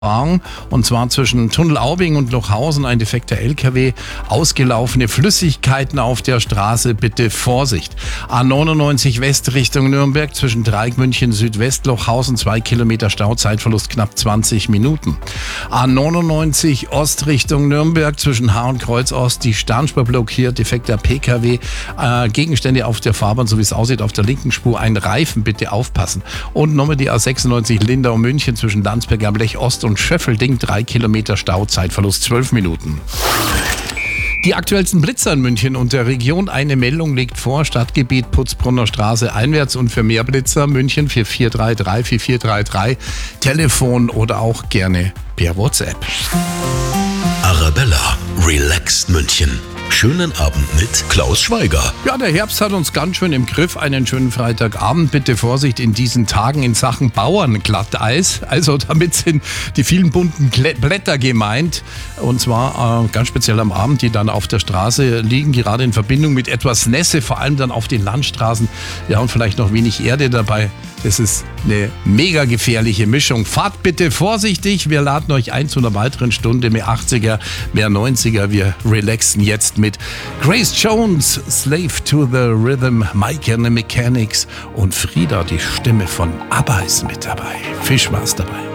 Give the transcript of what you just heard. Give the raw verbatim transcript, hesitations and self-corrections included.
Und zwar zwischen Tunnel-Aubing und Lochhausen ein defekter L K W, ausgelaufene Flüssigkeiten auf der Straße, bitte Vorsicht. A neunundneunzig West Richtung Nürnberg zwischen Dreieck München Südwest Lochhausen, zwei Kilometer Stau, Zeitverlust knapp zwanzig Minuten. A neunundneunzig Ost Richtung Nürnberg zwischen Haar und Kreuz Ost, die Sternspur blockiert, defekter P K W, äh, Gegenstände auf der Fahrbahn, so wie es aussieht, auf der linken Spur, ein Reifen, bitte aufpassen. Und nochmal die A sechsundneunzig Lindau München zwischen Landsberg am Lech Ost und Schöffelding, drei Kilometer Stau, Zeitverlust zwölf Minuten. Die aktuellsten Blitzer in München und der Region. Eine Meldung liegt vor, Stadtgebiet Putzbrunner Straße einwärts, und für mehr Blitzer München vier vier drei drei vier vier drei drei, Telefon oder auch gerne per WhatsApp. Arabella, relaxed München. Schönen Abend mit Klaus Schweiger. Ja, der Herbst hat uns ganz schön im Griff. Einen schönen Freitagabend. Bitte Vorsicht in diesen Tagen in Sachen Bauernglatteis. Also damit sind die vielen bunten Blätter gemeint. Und zwar äh, ganz speziell am Abend, die dann auf der Straße liegen, gerade in Verbindung mit etwas Nässe, vor allem dann auf den Landstraßen. Ja, und vielleicht noch wenig Erde dabei. Das ist eine mega gefährliche Mischung. Fahrt bitte vorsichtig. Wir laden euch ein zu einer weiteren Stunde. Mehr achtziger, mehr neunziger. Wir relaxen jetzt mit Grace Jones, Slave to the Rhythm, Mike and the Mechanics und Frieda, die Stimme von ABBA, ist mit dabei. Viel Spaß dabei.